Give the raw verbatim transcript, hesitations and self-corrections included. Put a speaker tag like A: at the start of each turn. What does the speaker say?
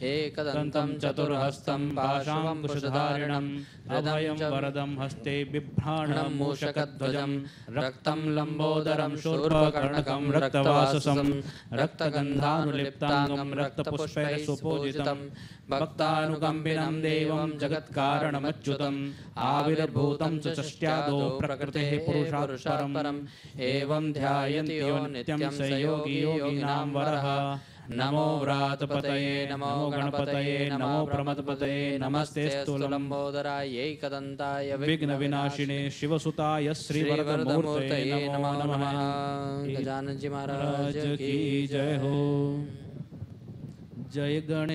A: एकदन्तं चतुर्हस्तं पाशाङ्कुशधारिणं अभयं वरदं हस्ते बिभ्राणं मूषकध्वजं रक्तं लम्बोदरं शूर्पकर्णकं रक्तवाससं रक्तगन्धानुलिप्ताङ्गं रक्तपुष्पैः सुपूजितं भक्तानुकम्पिनं देवं जगत्कारणमच्युतम् आविर्भूतं च षष्ट्यादो प्रकृतेः पुरुषात् परम् एवं ध्यायन्ति यो नित्यं स योगी योगिनां वरः। नमो व्रातपतये नमो गणपतये नमो प्रमदपतये नमस्तेस्तु लम्बोदराय एकदन्ताय विघ्नविनाशिने शिवसुताय श्रीवरदमूर्तये नमो नमः। गजानन जी महाराज की जय हो। जय गणेश।